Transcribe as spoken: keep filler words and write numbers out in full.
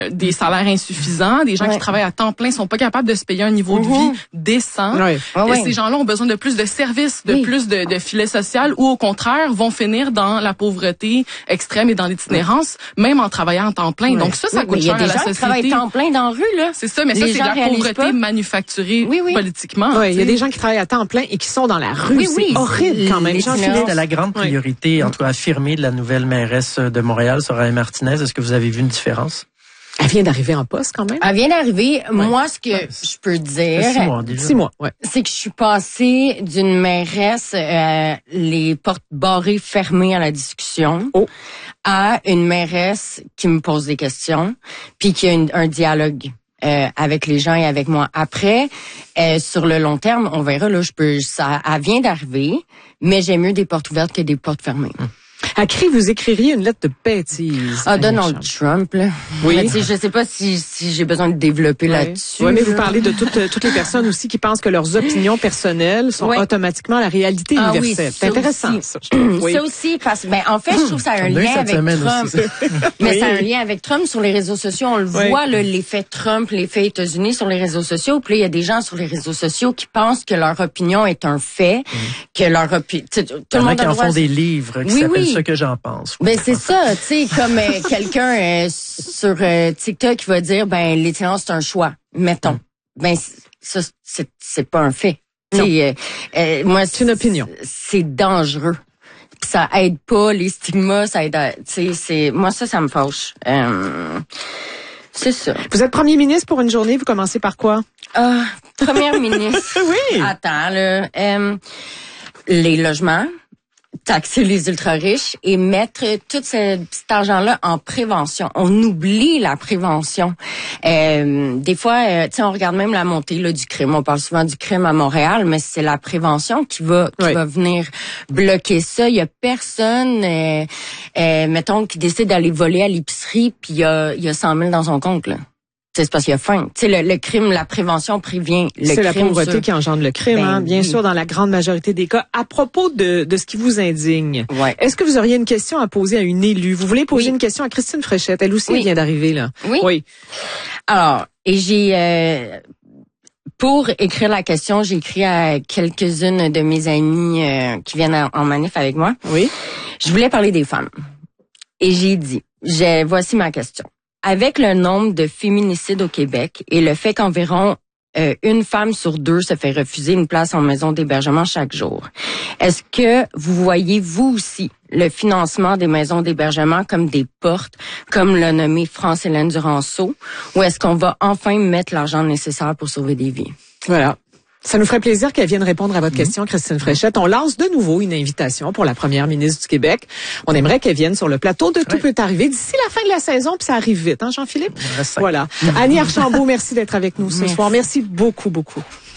des salaires insuffisants, des gens ouais. qui travaillent à temps plein sont pas capables de se payer un niveau mm-hmm. de vie décent. Ouais. Ah ouais. Et ces gens-là ont besoin de plus de services, de oui. plus de, de filets social, ou au contraire vont finir dans la pauvreté extrême et dans l'itinérance, ouais. même en travaillant en temps plein. Ouais. Donc ça, ça oui, coûte cher à la société. Il y a des gens qui travaillent temps plein dans la rue, là. C'est ça, mais Les ça, c'est de la pauvreté pas. manufacturée oui, oui. politiquement. Oui, il y a des gens qui travaillent à temps plein et qui sont dans la rue. Oui, oui. C'est horrible quand même. C'était la grande priorité, en tout cas affirmée, de la nouvelle mairesse de Montréal, Soraya Martinez. Est-ce que vous avez vu une différence? Elle vient d'arriver en poste quand même. Elle vient d'arriver. Ouais. Moi, ce que ouais. je peux dire, six mois, déjà. Six mois, ouais. c'est que je suis passée d'une mairesse euh, les portes barrées fermées à la discussion oh. à une mairesse qui me pose des questions, puis qui a une, un dialogue euh, avec les gens et avec moi. Après, euh, sur le long terme, on verra. Là, je peux. Ça, elle vient d'arriver, mais j'aime mieux des portes ouvertes que des portes fermées. Hum. À qui vous écririez une lettre de bêtise? Ah, Donald Trump, là. Oui. Mais, je sais pas si, si j'ai besoin de développer ouais. là-dessus. Oui, mais vous parlez de toutes, toutes les personnes aussi qui pensent que leurs opinions personnelles sont ouais. automatiquement la réalité ah, universelle. Oui, c'est intéressant, aussi. ça. Je trouve. Oui. Ça aussi, parce que, ben, en fait, je trouve que ça a un lien avec Trump. mais oui. ça a un lien avec Trump sur les réseaux sociaux. On le oui. voit, là, l'effet Trump, l'effet États-Unis sur les réseaux sociaux. Puis là, il y a des gens sur les réseaux sociaux qui pensent que leur opinion est un fait, mmh. que leur opinion... Tout le monde a qui en droit... font des livres qui oui, s'appellent oui. Ce que j'en pense. Ben c'est ça, tu sais, comme euh, quelqu'un euh, sur euh, TikTok qui va dire, ben l'itinérance c'est un choix, mettons. Mm. Ben ça c'est c'est pas un fait. Non. Euh, euh, moi c'est une opinion. C'est dangereux. Pis ça aide pas les stigmas, ça aide. Tu sais, c'est moi ça ça me fâche. Euh, c'est ça. Vous êtes premier ministre pour une journée, vous commencez par quoi? Ah, première ministre. oui. Attends là, euh, les logements. Taxer les ultra-riches et mettre tout ce, cet argent-là en prévention. On oublie la prévention. Euh, des fois, euh, tu sais, on regarde même la montée là, du crime. On parle souvent du crime à Montréal, mais c'est la prévention qui va qui oui. va venir bloquer ça. Il y a personne, euh, euh, mettons, qui décide d'aller voler à l'épicerie puis il y a, il y a cent mille dans son compte, là. C'est parce qu'il y a faim. Tu sais, le, le crime, la prévention prévient le crime. C'est la pauvreté sur... qui engendre le crime, ben, hein, bien oui. sûr, dans la grande majorité des cas. À propos de, de ce qui vous indigne, ouais. est-ce que vous auriez une question à poser à une élue? Vous voulez poser oui. une question à Christine Fréchette? Elle aussi oui. elle vient d'arriver, là. Oui. Oui. Alors, et j'ai... Euh, pour écrire la question, j'ai écrit à quelques-unes de mes amies euh, qui viennent en manif avec moi. Oui. Je voulais parler des femmes. Et j'ai dit, j'ai, voici ma question. Avec le nombre de féminicides au Québec et le fait qu'environ euh, une femme sur deux se fait refuser une place en maison d'hébergement chaque jour, est-ce que vous voyez, vous aussi, le financement des maisons d'hébergement comme des portes, comme l'a nommé France-Hélène Duranceau, ou est-ce qu'on va enfin mettre l'argent nécessaire pour sauver des vies? Voilà. Ça nous ferait plaisir qu'elle vienne répondre à votre mmh. question, Christine Fréchette. On lance de nouveau une invitation pour la première ministre du Québec. On aimerait qu'elle vienne sur le plateau de Tout oui. peut arriver d'ici la fin de la saison, puis ça arrive vite, hein, Jean-Philippe? Voilà. Annie Archambault, merci d'être avec nous ce soir. Merci beaucoup, beaucoup.